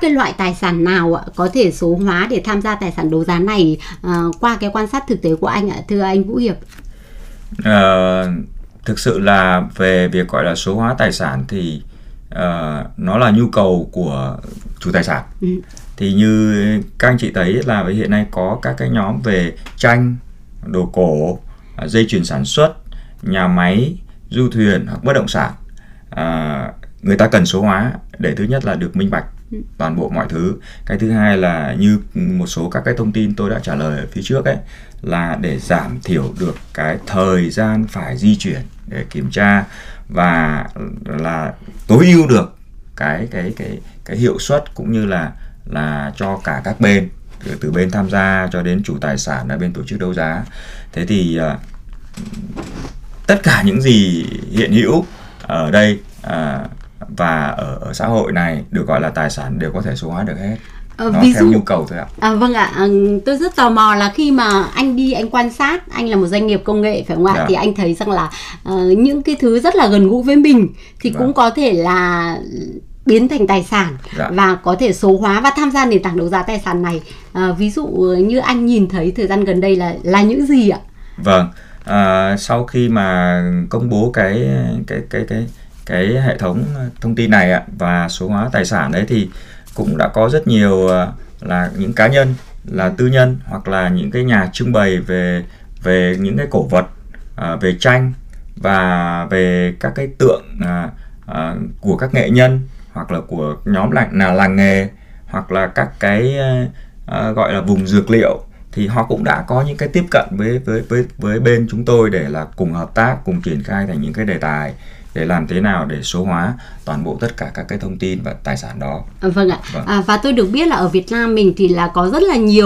cái loại tài sản nào có thể số hóa để tham gia tài sản đấu giá này qua cái quan sát thực tế của anh ạ, thưa anh Vũ Hiệp? Thực sự là về việc gọi là số hóa tài sản thì nó là nhu cầu của chủ tài sản. Thì như các anh chị thấy là hiện nay có các cái nhóm về tranh, đồ cổ, dây chuyền sản xuất, nhà máy, du thuyền hoặc bất động sản. Người ta cần số hóa để thứ nhất là được minh bạch toàn bộ mọi thứ. Cái thứ hai là như một số các cái thông tin tôi đã trả lời ở phía trước ấy, là để giảm thiểu được cái thời gian phải di chuyển để kiểm tra và là tối ưu được cái hiệu suất cũng như là cho cả các bên, từ bên tham gia cho đến chủ tài sản là bên tổ chức đấu giá. Thế thì tất cả những gì hiện hữu ở đây và ở xã hội này được gọi là tài sản đều có thể số hóa được hết. Nó theo nhu cầu thôi ạ. Vâng ạ, tôi rất tò mò là khi mà anh đi anh quan sát, anh là một doanh nghiệp công nghệ phải không ạ? Thì anh thấy rằng là những cái thứ rất là gần gũi với mình thì cũng có thể là biến thành tài sản và có thể số hóa và tham gia nền tảng đấu giá tài sản này. Ví dụ như anh nhìn thấy thời gian gần đây là những gì ạ? Vâng, sau khi mà công bố cái hệ thống thông tin này ạ và số hóa tài sản đấy thì cũng đã có rất nhiều là những cá nhân, là tư nhân hoặc là những cái nhà trưng bày về những cái cổ vật, về tranh và về các cái tượng của các nghệ nhân hoặc là của nhóm làng nghề hoặc là các cái gọi là vùng dược liệu, thì họ cũng đã có những cái tiếp cận với bên chúng tôi để là cùng hợp tác, cùng triển khai thành những cái đề tài để làm thế nào để số hóa toàn bộ tất cả các cái thông tin và tài sản đó. Vâng ạ. Và tôi được biết là ở Việt Nam mình thì là có rất là nhiều